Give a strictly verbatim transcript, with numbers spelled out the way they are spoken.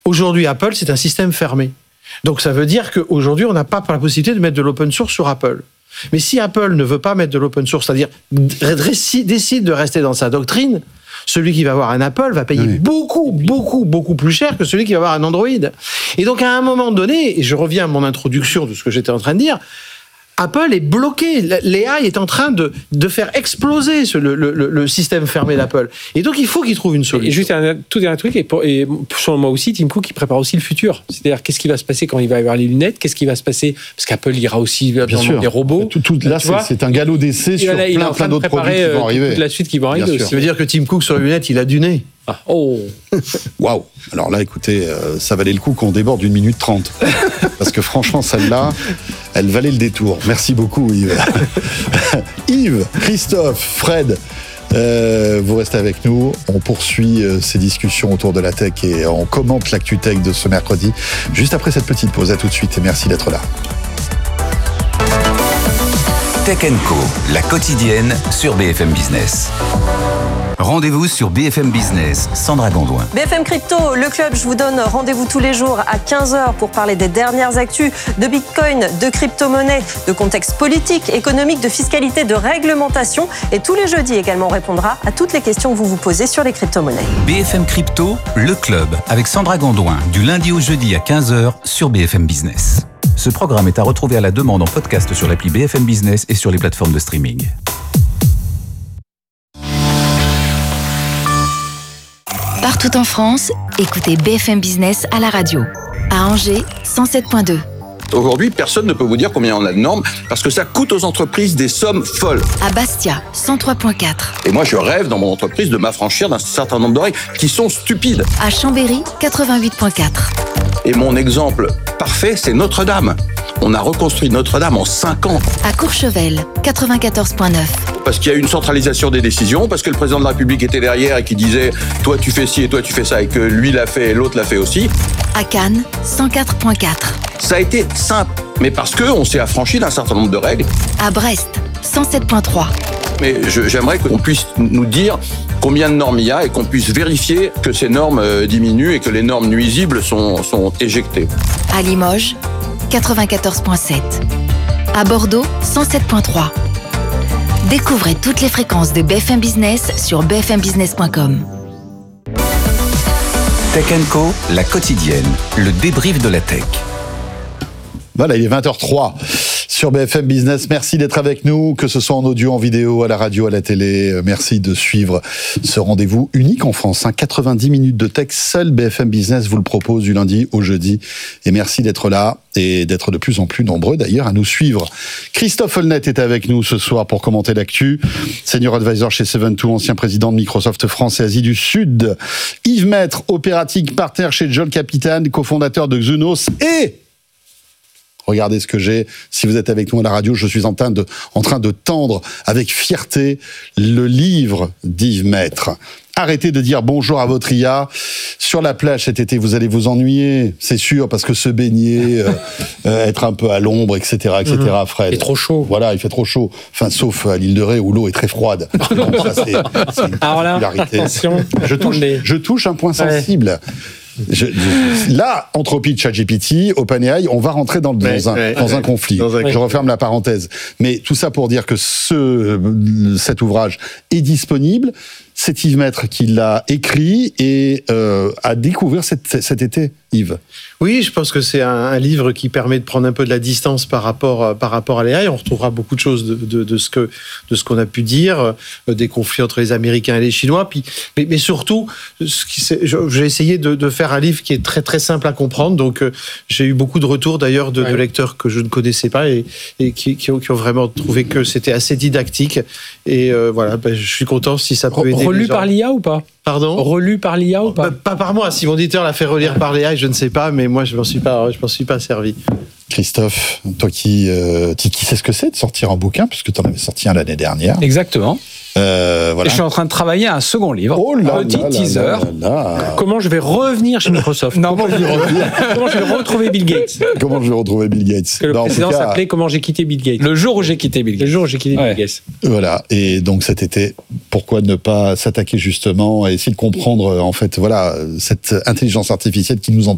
Aujourd'hui, Apple, c'est un système fermé. Donc ça veut dire qu'aujourd'hui, on n'a pas la possibilité de mettre de l'open source sur Apple. Mais si Apple ne veut pas mettre de l'open source, c'est-à-dire décide de rester dans sa doctrine, celui qui va avoir un Apple va payer oui. beaucoup, beaucoup, beaucoup plus cher que celui qui va avoir un Android. Et donc, à un moment donné, et je reviens à mon introduction de ce que j'étais en train de dire, Apple est bloqué. L'A I est en train de, de faire exploser ce, le, le, le système fermé d'Apple. Et donc, il faut qu'il trouve une solution. Et juste un tout dernier truc, et, pour, et selon moi aussi, Tim Cook, il prépare aussi le futur. C'est-à-dire, qu'est-ce qui va se passer quand il va y avoir les lunettes ? Qu'est-ce qui va se passer ? Parce qu'Apple ira aussi dans des robots. Tout, tout là, c'est, c'est un galop d'essai sur là, plein, plein d'autres produits qui vont arriver. Toute la suite qui va arriver. Ça veut dire que Tim Cook, sur les lunettes, il a du nez. Ah, oh. Waouh. Alors là, écoutez, euh, ça valait le coup qu'on déborde d'une minute trente. Parce que franchement, celle-là, elle valait le détour. Merci beaucoup, Yves. Yves, Christophe, Fred, euh, vous restez avec nous. On poursuit euh, ces discussions autour de la tech et on commente l'actu tech de ce mercredi. Juste après cette petite pause. À tout de suite et merci d'être là. Tech and Co, la quotidienne sur B F M Business. Rendez-vous sur B F M Business, Sandra Gondouin. B F M Crypto, le club, je vous donne rendez-vous tous les jours à quinze heures pour parler des dernières actus de Bitcoin, de crypto-monnaie, de contexte politique, économique, de fiscalité, de réglementation. Et tous les jeudis également, on répondra à toutes les questions que vous vous posez sur les crypto-monnaies. B F M Crypto, le club, avec Sandra Gondouin, du lundi au jeudi à quinze heures sur B F M Business. Ce programme est à retrouver à la demande en podcast sur l'appli B F M Business et sur les plateformes de streaming. Partout en France, écoutez B F M Business à la radio. À Angers, cent sept virgule deux. Aujourd'hui, personne ne peut vous dire combien on a de normes parce que ça coûte aux entreprises des sommes folles. À Bastia, cent trois virgule quatre. Et moi, je rêve dans mon entreprise de m'affranchir d'un certain nombre de règles qui sont stupides. À Chambéry, quatre-vingt-huit virgule quatre. Et mon exemple parfait, c'est Notre-Dame. On a reconstruit Notre-Dame en cinq ans. À Courchevel, quatre-vingt-quatorze virgule neuf. Parce qu'il y a une centralisation des décisions, parce que le président de la République était derrière et qui disait « toi tu fais ci et toi tu fais ça » et que lui l'a fait et l'autre l'a fait aussi. À Cannes, cent quatre virgule quatre. Ça a été simple, mais parce qu'on s'est affranchi d'un certain nombre de règles. À Brest, cent sept virgule trois. Mais je, j'aimerais qu'on puisse nous dire combien de normes il y a et qu'on puisse vérifier que ces normes diminuent et que les normes nuisibles sont, sont éjectées. À Limoges, quatre-vingt-quatorze virgule sept. À Bordeaux, cent sept virgule trois. Découvrez toutes les fréquences de B F M Business sur b f m business point com. Tech and Co, la quotidienne, le débrief de la tech. Voilà, il est vingt heures zéro trois sur B F M Business. Merci d'être avec nous, que ce soit en audio, en vidéo, à la radio, à la télé. Merci de suivre ce rendez-vous unique en France. Hein. quatre-vingt-dix minutes de tech, seul B F M Business vous le propose du lundi au jeudi. Et merci d'être là et d'être de plus en plus nombreux d'ailleurs à nous suivre. Christophe Holnet est avec nous ce soir pour commenter l'actu. Senior advisor chez Seven Two, ancien président de Microsoft France et Asie du Sud. Yves Maître, operating partner chez John Capitan, cofondateur de Xunos et... Regardez ce que j'ai. Si vous êtes avec nous à la radio, je suis en train de, en train de tendre avec fierté le livre d'Yves Maître. Arrêtez de dire bonjour à votre I A. Sur la plage cet été, vous allez vous ennuyer, c'est sûr, parce que se baigner, euh, euh, être un peu à l'ombre, et cetera, et cetera. Fred. Il fait trop chaud. Voilà, il fait trop chaud. Enfin, sauf à l'île de Ré où l'eau est très froide. Donc, ça, c'est, c'est une Alors là, particularité. attention. Je touche, je touche un point sensible. Ouais. Je, je, là, Anthropic, ChatGPT, OpenAI, on va rentrer dans, dans, ouais, un, ouais, dans ouais, un conflit. Dans un... Je referme la parenthèse. Mais tout ça pour dire que ce, cet ouvrage est disponible. C'est Yves Maître qui l'a écrit et euh, à découvrir cet, cet été, Yves. Oui, je pense que c'est un, un livre qui permet de prendre un peu de la distance par rapport, par rapport à l'A I. On retrouvera beaucoup de choses de, de, de, ce, que, de ce qu'on a pu dire, euh, des conflits entre les Américains et les Chinois. Puis, mais, mais surtout, ce qui, c'est, j'ai essayé de, de faire un livre qui est très, très simple à comprendre. Donc, euh, j'ai eu beaucoup de retours d'ailleurs de, ouais. de lecteurs que je ne connaissais pas et, et qui, qui, ont, qui ont vraiment trouvé que c'était assez didactique. Et euh, voilà, ben, je suis content si ça peut aider. Relu par l'I A ou pas ? Pardon ? Relu par l'I A ou pas ? Pas par moi. Si mon éditeur l'a fait relire par l'A I, je ne sais pas, mais moi, je m'en suis pas, je m'en suis pas servi. Christophe, toi qui, euh, qui sais ce que c'est de sortir un bouquin, puisque tu en avais sorti un l'année dernière. Exactement. Euh, voilà. Et je suis en train de travailler à un second livre, oh là petit là teaser. Là là là. Comment je vais revenir chez Microsoft. Non, comment, je vais revenir comment je vais retrouver Bill Gates. Comment je vais retrouver Bill Gates. Que le non, précédent cas... s'appelait Comment j'ai quitté Bill Gates. Le jour où j'ai quitté Bill Gates. Le jour où j'ai quitté ouais. Bill Gates. Voilà. Et donc cet été, pourquoi ne pas s'attaquer justement à essayer de comprendre en fait, voilà, cette intelligence artificielle qui nous entoure.